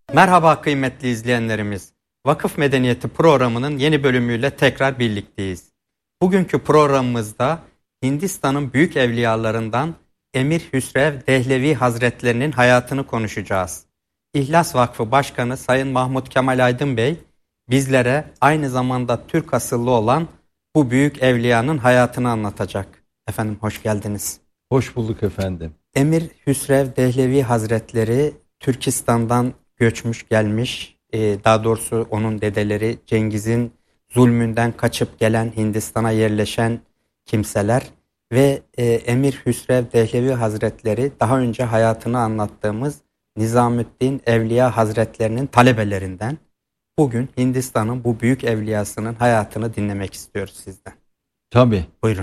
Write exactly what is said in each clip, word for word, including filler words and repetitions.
Merhaba kıymetli izleyenlerimiz. Vakıf Medeniyeti programının yeni bölümüyle tekrar birlikteyiz. Bugünkü programımızda Hindistan'ın büyük evliyalarından Emir Hüsrev Dehlevi Hazretlerinin hayatını konuşacağız. İhlas Vakfı Başkanı Sayın Mahmut Kemal Aydın Bey bizlere aynı zamanda Türk asıllı olan bu büyük evliyanın hayatını anlatacak. Efendim hoş geldiniz. Hoş bulduk efendim. Emir Hüsrev Dehlevi Hazretleri Türkistan'dan göçmüş gelmiş, daha doğrusu onun dedeleri Cengiz'in zulmünden kaçıp gelen Hindistan'a yerleşen kimseler ve Emir Hüsrev Dehlevi Hazretleri daha önce hayatını anlattığımız Nizamüddin Evliya Hazretlerinin talebelerinden. Bugün Hindistan'ın bu büyük evliyasının hayatını dinlemek istiyoruz sizden. Tabii. Buyurun.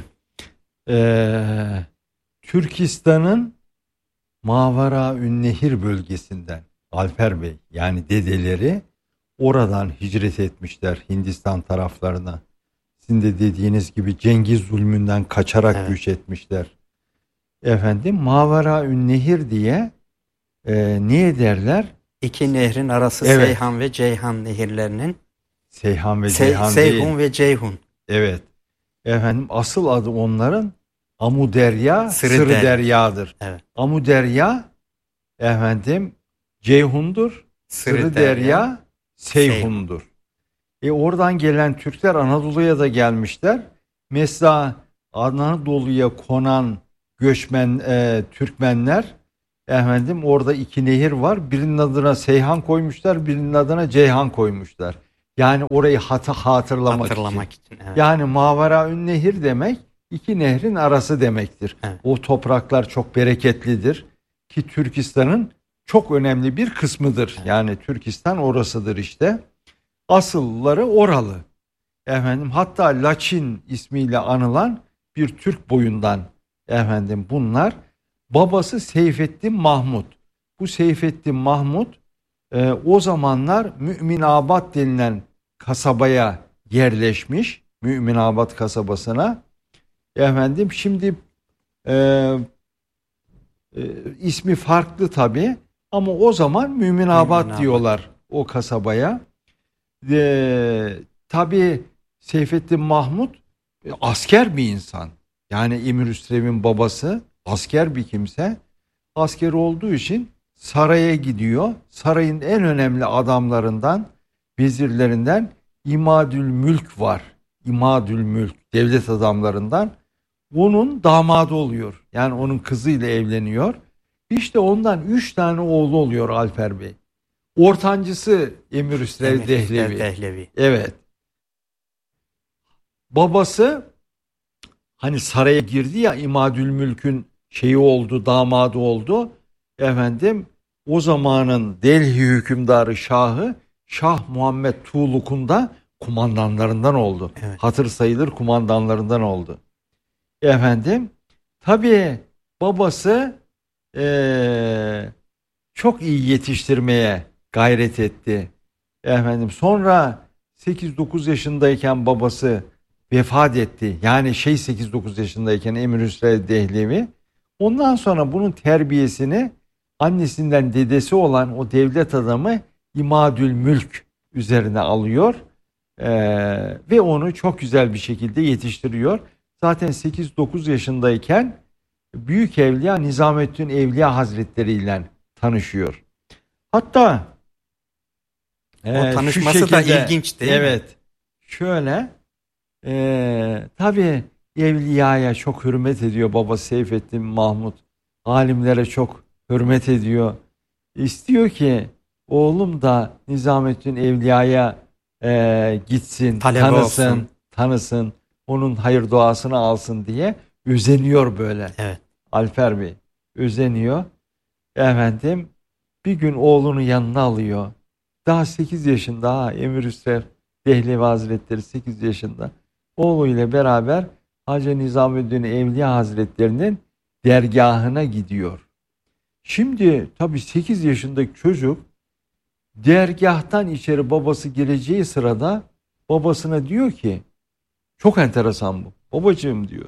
Ee, Türkistan'ın Mavara-ün-Nehir bölgesinden Alper Bey yani dedeleri oradan hicret etmişler Hindistan taraflarına. Sizin de dediğiniz gibi Cengiz zulmünden kaçarak evet. göç etmişler. Efendim Mavara-ün-Nehir diye e, niye derler? İki nehrin arası evet. Seyhan ve Ceyhan nehirlerinin. Seyhan ve Se- Ceyhan Seyhun değil. ve Ceyhun. Evet. Efendim asıl adı onların Amuderya, Sırı, Sırı Der- Derya'dır. Evet. Amuderya efendim Ceyhun'dur. Sırı, Sırı Derya, Derya Seyhun'dur. Seyhun. E oradan gelen Türkler Anadolu'ya da gelmişler. Mesela Anadolu'ya konan göçmen e, Türkmenler efendim orada iki nehir var. Birinin adına Seyhan koymuşlar, birinin adına Ceyhan koymuşlar. Yani orayı hat- hatırlamak, hatırlamak için. için. Evet. Yani Mavara-ün-Nehir demek iki nehrin arası demektir. Evet. O topraklar çok bereketlidir ki Türkistan'ın çok önemli bir kısmıdır. Evet. Yani Türkistan orasıdır işte. Asılları oralı. Efendim hatta Laçin ismiyle anılan bir Türk boyundan efendim bunlar. Babası Seyfettin Mahmut. Bu Seyfettin Mahmut e, o zamanlar Müminabad denilen kasabaya yerleşmiş. Müminabad kasabasına. Efendim şimdi e, e, ismi farklı tabii ama o zaman Müminabad, Müminabad. diyorlar o kasabaya. E, tabii Seyfettin Mahmut e, asker bir insan. Yani Emir Hüsrev'in babası asker bir kimse. Asker olduğu için saraya gidiyor. Sarayın en önemli adamlarından, vezirlerinden İmadül Mülk var. İmadül Mülk devlet adamlarından. Onun damadı oluyor. Yani onun kızıyla evleniyor. İşte ondan üç tane oğlu oluyor Alper Bey. Ortancısı Emir Hüsrev Emir Dehlevi. Dehlevi. Evet. Babası hani saraya girdi ya İmadül Mülk'ün şeyi oldu, damadı oldu. Efendim o zamanın Delhi hükümdarı Şahı Şah Muhammed Tuğluk'un da kumandanlarından oldu. Evet. Hatır sayılır kumandanlarından oldu. Efendim tabii babası ee, çok iyi yetiştirmeye gayret etti. Efendim sonra sekiz dokuz yaşındayken babası vefat etti. Yani şey sekiz dokuz yaşındayken Emir Hüsrev Dehlevi. Ondan sonra bunun terbiyesini annesinden dedesi olan o devlet adamı İmadül Mülk üzerine alıyor. Ee, ve onu çok güzel bir şekilde yetiştiriyor. Zaten sekiz dokuz yaşındayken Büyük Evliya Nizamüddin Evliya Hazretleri ile tanışıyor. Hatta o e, tanışması şekilde, da ilginç değil evet, mi? Şöyle e, tabii Evliya'ya çok hürmet ediyor baba Seyfettin Mahmut. Alimlere çok hürmet ediyor. İstiyor ki oğlum da Nizamüddin Evliya'ya e, gitsin, talebe tanısın, olsun. tanısın, onun hayır duasını alsın diye özeniyor böyle. Evet. Alper Bey özeniyor. Efendim bir gün oğlunu yanına alıyor. Daha sekiz yaşında ha, Emir Hüsrev Dehlevi Hazretleri sekiz yaşında. Oğluyla beraber Hacı Nizamüddin Evliya Hazretleri'nin dergahına gidiyor. Şimdi tabii sekiz yaşındaki çocuk dergahtan içeri babası gireceği sırada babasına diyor ki çok enteresan bu. Babacığım diyor.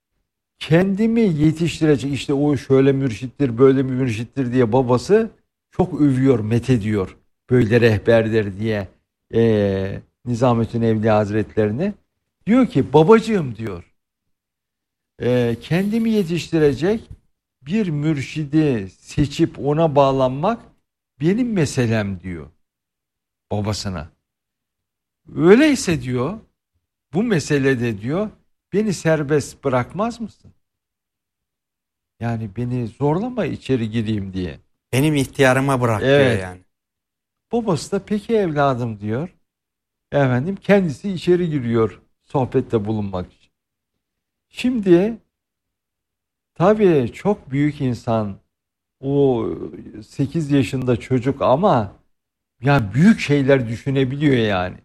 Kendimi yetiştirecek işte o şöyle mürşittir böyle bir mürşittir diye babası çok övüyor, methediyor. Böyle rehberdir diye e, Nizamettin Evliya Hazretlerini. Diyor ki babacığım diyor, e, kendimi yetiştirecek bir mürşidi seçip ona bağlanmak benim meselem diyor babasına. Öyleyse diyor, bu meselede diyor beni serbest bırakmaz mısın? Yani beni zorlama içeri gireyim diye. Benim ihtiyarıma bırak Evet. diyor yani. Babası da peki evladım diyor. Efendim kendisi içeri giriyor sohbette bulunmak için. Şimdi tabii çok büyük insan, o sekiz yaşında çocuk ama ya büyük şeyler düşünebiliyor yani.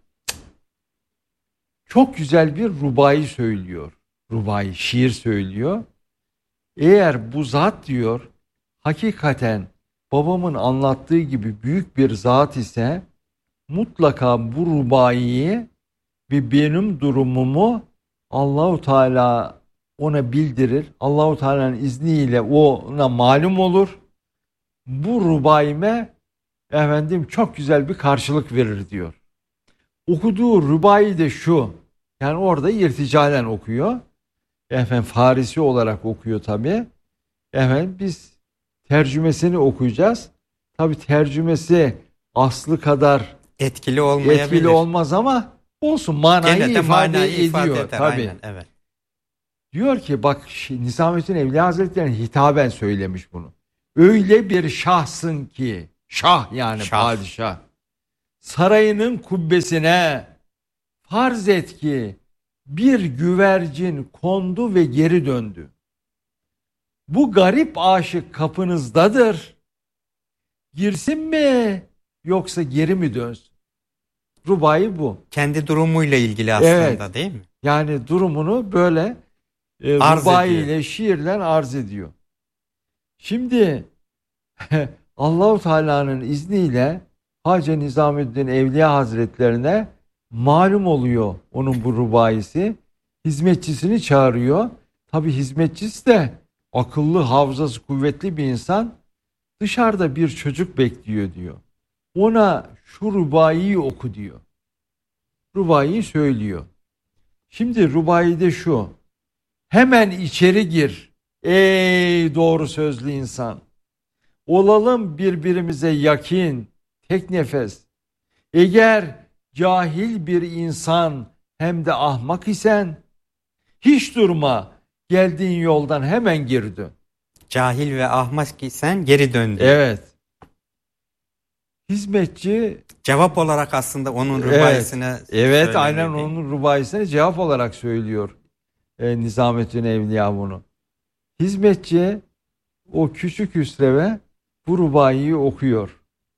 Çok güzel bir rubai söylüyor. Rubai şiir söylüyor. Eğer bu zat diyor hakikaten babamın anlattığı gibi büyük bir zat ise mutlaka bu rubaiyi ve benim durumumu Allahu Teala ona bildirir. Allahu Teala'nın izniyle ona malum olur. Bu rubaime efendim çok güzel bir karşılık verir diyor. Okuduğu rubai de şu. Yani orada irticalen okuyor. Efendim Farisi olarak okuyor tabii. Efendim biz tercümesini okuyacağız. Tabii tercümesi aslı kadar Etkili olmayabilir. etkili olmaz ama olsun, manayı Gene de ifade manayı ediyor. ifade eder. Tabii. Aynen, evet. Diyor ki bak, Nizamettin Evliya Hazretleri'ne hitaben söylemiş bunu. Öyle bir şahsın ki, şah yani Şah. padişah, sarayının kubbesine farz et ki bir güvercin kondu ve geri döndü. Bu garip aşık kapınızdadır. Girsin mi yoksa geri mi dönsün? Rubai bu. Kendi durumuyla ilgili aslında, Evet. değil mi? Yani durumunu böyle e, Arz rubai ediyor. ile şiirle arz ediyor. Şimdi Allahu Teala'nın izniyle Hacı Nizamettin Evliya Hazretlerine malum oluyor onun bu rubaisi. Hizmetçisini çağırıyor. Tabi hizmetçisi de akıllı, hafızası kuvvetli bir insan. Dışarıda bir çocuk bekliyor diyor. Ona şu rubaiyi oku diyor. Rubaiyi söylüyor. Şimdi rubai de şu. Hemen içeri gir ey doğru sözlü insan. Olalım birbirimize yakin, tek nefes. Eğer cahil bir insan hem de ahmak isen, hiç durma, geldiğin yoldan hemen geri dön. Cahil ve ahmak isen geri döndü. Evet. Hizmetçi Cevap olarak aslında onun rubaisine evet, evet söyledi, aynen değil mi? onun rubaisine cevap olarak söylüyor e, Nizamettin Evliya bunu. Hizmetçi o küçük hüsreve bu rubaiyi okuyor.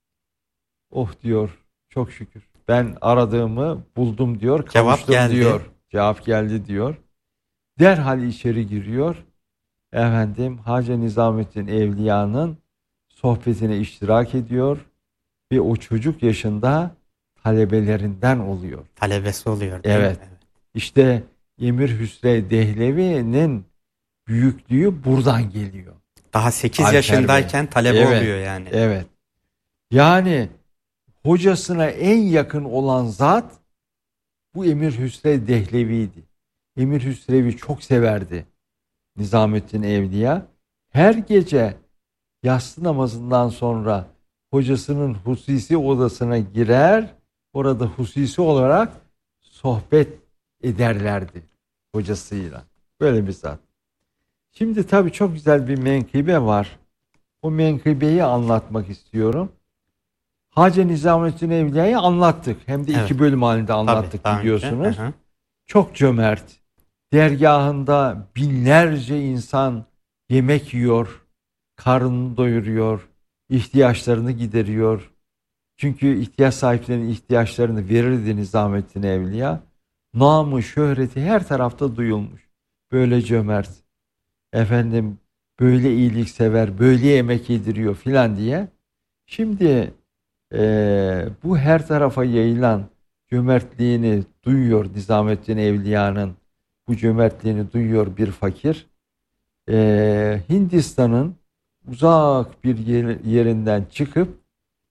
Oh diyor, çok şükür. Ben aradığımı buldum diyor. Cevap Kavuştum geldi. diyor. Cevap geldi diyor. Derhal içeri giriyor. Efendim Hacı Nizamettin Evliya'nın sohbetine iştirak ediyor. Ve o çocuk yaşında talebelerinden oluyor. Talebesi oluyor, değil Evet. mi? Evet. İşte Emir Hüsrev Dehlevi'nin büyüklüğü buradan geliyor. Daha sekiz Alper yaşındayken Bey. talebe Evet, oluyor yani. Evet. Yani hocasına en yakın olan zat bu Emir Hüsrev Dehlevi'ydi. Emir Hüsrev'i çok severdi Nizamettin Evliya. Her gece yatsı namazından sonra hocasının hususi odasına girer, orada hususi olarak sohbet ederlerdi hocasıyla. Böyle bir zat. Şimdi tabii çok güzel bir menkıbe var. O menkıbeyi anlatmak istiyorum. Hacı Nizamettin Evliya'yı anlattık. Hem de Evet. iki bölüm halinde anlattık, Tabii, daha biliyorsunuz. önce. Hı hı. Çok cömert. Dergahında binlerce insan yemek yiyor, karnını doyuruyor, ihtiyaçlarını gideriyor. Çünkü ihtiyaç sahiplerinin ihtiyaçlarını verirdi Nizamettin Evliya. Namı, şöhreti her tarafta duyulmuş. Böyle cömert, efendim böyle iyiliksever, böyle yemek yediriyor filan diye. Şimdi e, bu her tarafa yayılan cömertliğini duyuyor Nizamettin Evliya'nın. Bu cömertliğini duyuyor bir fakir. E, Hindistan'ın uzak bir yer, yerinden çıkıp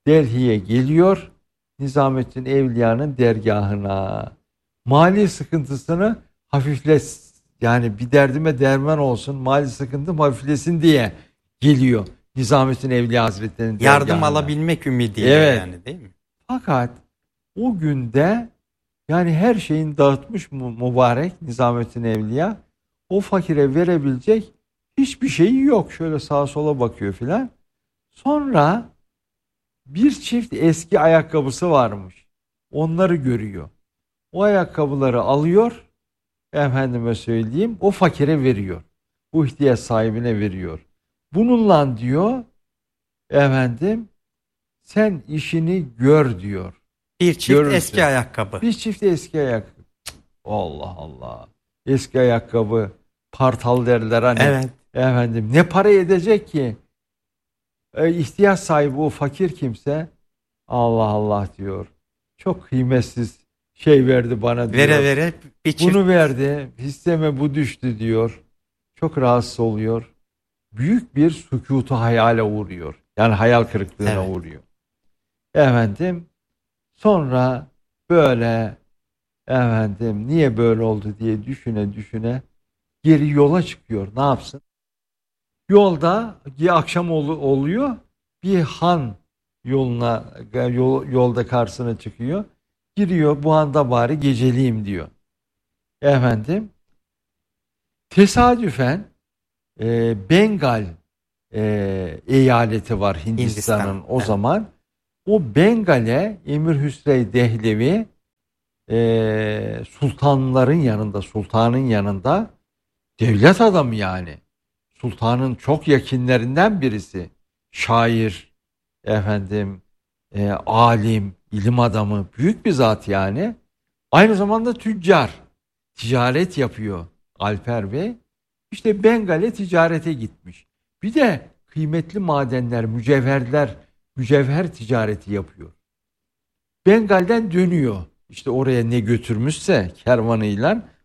Delhi'ye geliyor. Nizamettin Evliya'nın dergahına. Mali sıkıntısını hafiflet, yani bir derdime derman olsun, mali sıkıntım hafiflesin diye geliyor Nizamettin Evliya Hazretleri'nin Yardım dergahına. alabilmek ümidiyle, Evet. yani değil mi? Fakat o günde yani her şeyin dağıtmış mı mübarek Nizamettin Evliya, o fakire verebilecek hiçbir şeyi yok. Şöyle sağa sola bakıyor filan. Sonra bir çift eski ayakkabısı varmış. Onları görüyor. O ayakkabıları alıyor. Efendime söyleyeyim, o fakire veriyor. Bu ihtiyaç sahibine veriyor. Bununla diyor, efendim, sen işini gör diyor. Bir çift Görürsün. eski ayakkabı. Bir çift eski ayakkabı. Cık, Allah Allah. Eski ayakkabı, partal derler hani. Evet. Efendim, ne para edecek ki? E, ihtiyaç sahibi o fakir kimse, Allah Allah diyor. Çok kıymetsiz şey verdi bana diyor. Vere vere bir çift. Bunu verdi, hisseme bu düştü diyor. Çok rahatsız oluyor. Büyük bir sükutu hayale uğruyor. Yani hayal kırıklığına Evet. uğruyor. Efendim, sonra böyle, efendim, niye böyle oldu diye düşüne düşüne geri yola çıkıyor. Ne yapsın? Yolda bir akşam ol- oluyor. Bir han yoluna yol, yolda karşısına çıkıyor. Giriyor, bu handa bari geceleyeyim diyor. Efendim, tesadüfen e, Bengal e, eyaleti var Hindistan'ın Hindistan, o evet. zaman. O Bengal'e Emir Hüsrev Dehlevi e, sultanların yanında, sultanın yanında, devlet adamı yani. Sultanın çok yakınlarından birisi. Şair, efendim, e, alim, ilim adamı, büyük bir zat yani. Aynı zamanda tüccar. Ticaret yapıyor Alper Bey. İşte Bengal'e ticarete gitmiş. Bir de kıymetli madenler, mücevherler, mücevher ticareti yapıyor. Bengal'den dönüyor. İşte oraya ne götürmüşse kervanıyla